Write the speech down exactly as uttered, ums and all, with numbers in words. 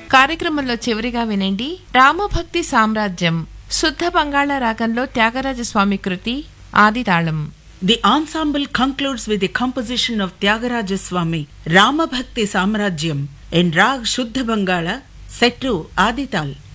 కార్యక్రమంలో చివరిగా వినండి రామభక్తి సామ్రాజ్యం శుద్ధ బంగాళ రాగంలో త్యాగరాజస్వామి కృతి ఆదితాళం. The ensemble concludes with the composition of Tyagaraja Swami, Ramabhakti Samrajyam, in Rag Shuddha Bangala, set to Adital.